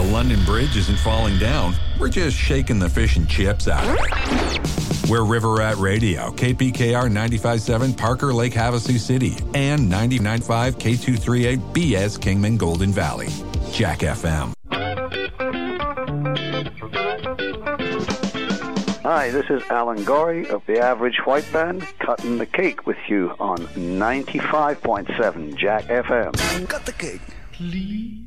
London Bridge isn't falling down. We're just shaking the fish and chips out of it. We're River Rat Radio, KPKR 95.7 Parker Lake Havasu City, and 99.5 K238 BS Kingman Golden Valley. Jack FM. Hi, this is Alan Gorey of the Average White Band, cutting the cake with you on 95.7 Jack FM. Cut the cake, please.